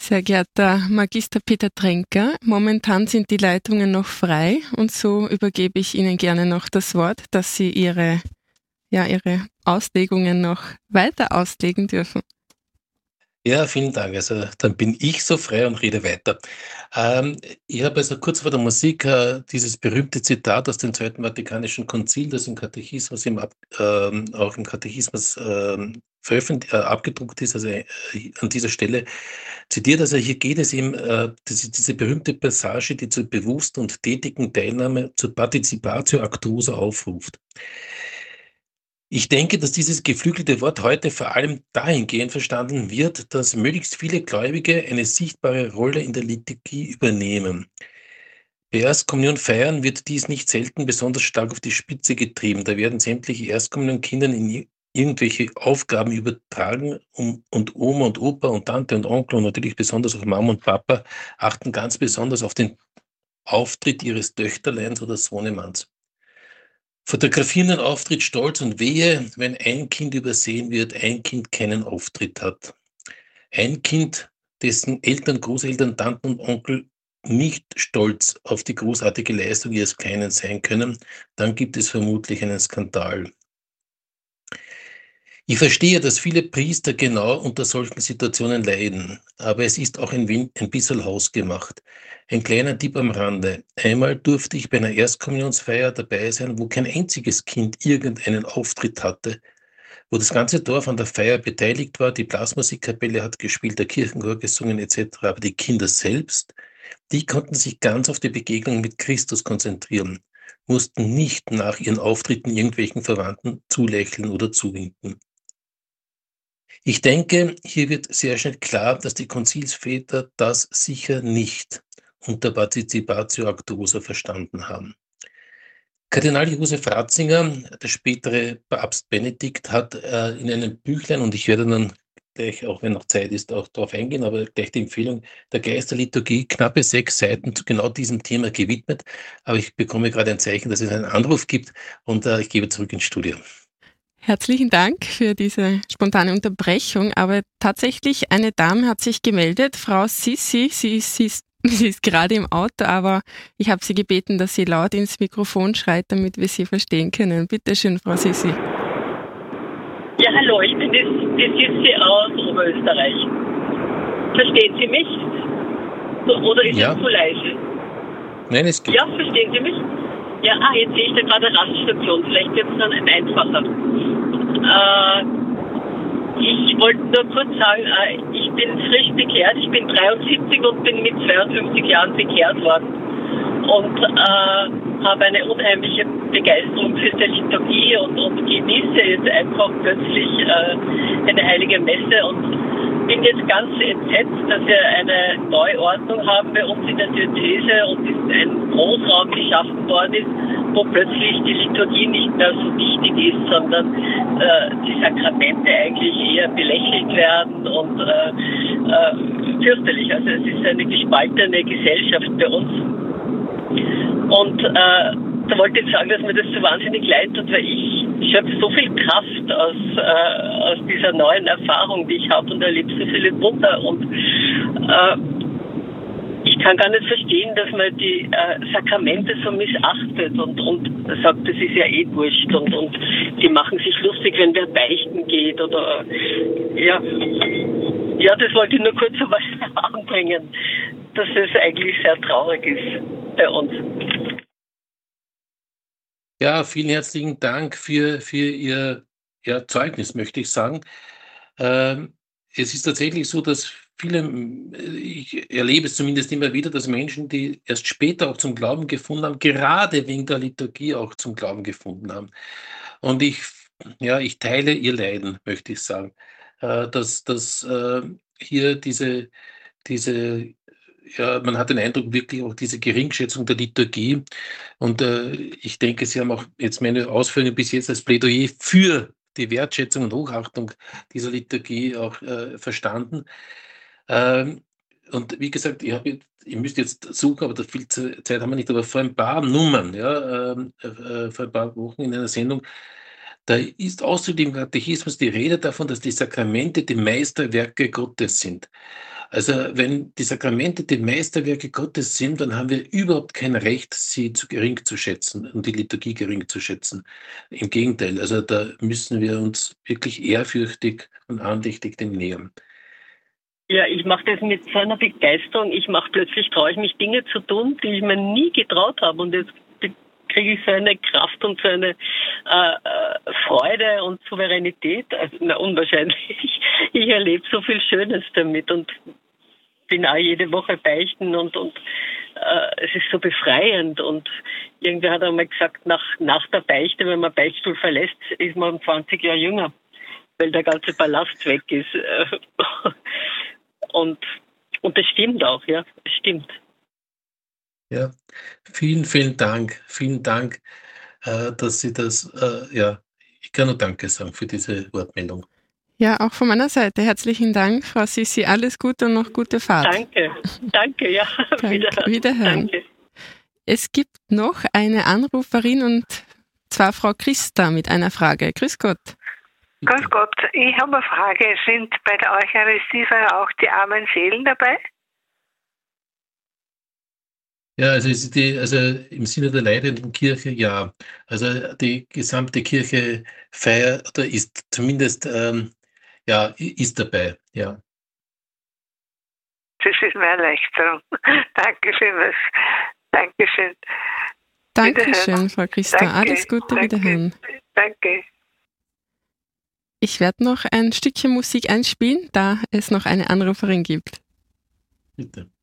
Sehr geehrter Magister Peter Tränker, momentan sind die Leitungen noch frei und so übergebe ich Ihnen gerne noch das Wort, dass Sie Ihre Auslegungen noch weiter auslegen dürfen. Ja, vielen Dank. Also dann bin ich so frei und rede weiter. Ich habe also kurz vor der Musik dieses berühmte Zitat aus dem Zweiten Vatikanischen Konzil, das im Katechismus auch im Katechismus abgedruckt ist, also an dieser Stelle zitiert. Also hier geht es ihm, das ist diese berühmte Passage, die zur bewussten und tätigen Teilnahme, zur Participatio Actosa aufruft. Ich denke, dass dieses geflügelte Wort heute vor allem dahingehend verstanden wird, dass möglichst viele Gläubige eine sichtbare Rolle in der Liturgie übernehmen. Bei Erstkommunion feiern wird dies nicht selten besonders stark auf die Spitze getrieben. Da werden sämtliche Erstkommunionkindern in irgendwelche Aufgaben übertragen und Oma und Opa und Tante und Onkel und natürlich besonders auch Mama und Papa achten ganz besonders auf den Auftritt ihres Töchterleins oder Sohnemanns. Fotografieren den Auftritt stolz und wehe, wenn ein Kind übersehen wird, ein Kind keinen Auftritt hat. Ein Kind, dessen Eltern, Großeltern, Tanten und Onkel nicht stolz auf die großartige Leistung ihres Kleinen sein können, dann gibt es vermutlich einen Skandal. Ich verstehe, dass viele Priester genau unter solchen Situationen leiden, aber es ist auch ein bisschen hausgemacht. Ein kleiner Tipp am Rande. Einmal durfte ich bei einer Erstkommunionsfeier dabei sein, wo kein einziges Kind irgendeinen Auftritt hatte, wo das ganze Dorf an der Feier beteiligt war, die Blasmusikkapelle hat gespielt, der Kirchenchor gesungen etc., aber die Kinder selbst, die konnten sich ganz auf die Begegnung mit Christus konzentrieren, mussten nicht nach ihren Auftritten irgendwelchen Verwandten zulächeln oder zuwinken. Ich denke, hier wird sehr schnell klar, dass die Konzilsväter das sicher nicht unter Participatio Actosa verstanden haben. Kardinal Josef Ratzinger, der spätere Papst Benedikt, hat in einem Büchlein, und ich werde dann gleich, auch wenn noch Zeit ist, auch darauf eingehen, aber gleich die Empfehlung der Geisterliturgie, knappe 6 Seiten zu genau diesem Thema gewidmet. Aber ich bekomme gerade ein Zeichen, dass es einen Anruf gibt und ich gebe zurück ins Studio. Herzlichen Dank für diese spontane Unterbrechung, aber tatsächlich eine Dame hat sich gemeldet, Frau Sissi, sie ist gerade im Auto, aber ich habe sie gebeten, dass sie laut ins Mikrofon schreit, damit wir sie verstehen können. Bitte schön, Frau Sissi. Ja, hallo, ich bin die Sissi aus Oberösterreich. Verstehen Sie mich? Oder ist es zu leise? Nein, es geht. Ja, verstehen Sie mich? Ja, jetzt sehe ich da gerade eine Raststation. Vielleicht wird es dann einfacher. Ich wollte nur kurz sagen, ich bin frisch bekehrt. Ich bin 73 und bin mit 52 Jahren bekehrt worden. Und habe eine unheimliche Begeisterung für die Liturgie und genieße jetzt einfach plötzlich eine heilige Messe und bin jetzt ganz entsetzt, dass wir eine Neuordnung haben bei uns in der Diözese und ein Großraum geschaffen worden ist, wo plötzlich die Liturgie nicht mehr so wichtig ist, sondern die Sakramente eigentlich eher belächelt werden und fürchterlich. Also es ist eine gespaltene Gesellschaft bei uns. Und da wollte ich sagen, dass mir das so wahnsinnig leid tut, weil ich schöpfe so viel Kraft aus dieser neuen Erfahrung, die ich habe und erlebe so viele Wunder. Und ich kann gar nicht verstehen, dass man die Sakramente so missachtet und sagt, das ist ja eh wurscht und die machen sich lustig, wenn wer beichten geht oder ja, das wollte ich nur kurz einmal anbringen, dass es eigentlich sehr traurig ist bei uns. Ja, vielen herzlichen Dank für Ihr Zeugnis, möchte ich sagen. Es ist tatsächlich so, dass viele, ich erlebe es zumindest immer wieder, dass Menschen, die erst später auch zum Glauben gefunden haben, gerade wegen der Liturgie auch zum Glauben gefunden haben. Und ich teile ihr Leiden, möchte ich sagen, dass hier man hat den Eindruck, wirklich auch diese Geringschätzung der Liturgie. Und ich denke, Sie haben auch jetzt meine Ausführungen bis jetzt als Plädoyer für die Wertschätzung und Hochachtung dieser Liturgie auch verstanden. Und wie gesagt, ihr müsst jetzt suchen, aber viel Zeit haben wir nicht, aber vor ein paar Nummern, vor ein paar Wochen in einer Sendung, da ist außerdem im Katechismus die Rede davon, dass die Sakramente die Meisterwerke Gottes sind. Also wenn die Sakramente die Meisterwerke Gottes sind, dann haben wir überhaupt kein Recht, sie zu gering zu schätzen und die Liturgie gering zu schätzen. Im Gegenteil, also da müssen wir uns wirklich ehrfürchtig und andächtig dem nähern. Ja, ich mache das mit so einer Begeisterung. Plötzlich traue ich mich Dinge zu tun, die ich mir nie getraut habe. Und jetzt kriege ich so eine Kraft und so eine Freude und Souveränität. Also unwahrscheinlich. Ich erlebe so viel Schönes damit und bin auch jede Woche beichten und es ist so befreiend. Und irgendwer hat einmal gesagt, nach der Beichte, wenn man Beichtstuhl verlässt, ist man um 20 Jahre jünger, weil der ganze Ballast weg ist. Und das stimmt auch, ja, es stimmt. Ja, vielen, vielen Dank. Vielen Dank, dass Sie das, ich kann nur Danke sagen für diese Wortmeldung. Ja, auch von meiner Seite herzlichen Dank, Frau Sissi. Alles Gute und noch gute Fahrt. Danke, ja. Wiederhören. Danke. Es gibt noch eine Anruferin und zwar Frau Christa mit einer Frage. Grüß Gott. Grüß Gott, ich habe eine Frage. Sind bei der Eucharistiefeier auch die armen Seelen dabei? Ja, also im Sinne der leidenden Kirche, ja. Also die gesamte Kirche feiert oder ist zumindest ist dabei, ja. Das ist meine Erleichterung. Danke vielmals. Dankeschön. Dankeschön, Frau Christa. Danke. Alles Gute, wiederhören. Danke. Ich werde noch ein Stückchen Musik einspielen, da es noch eine Anruferin gibt. Bitte.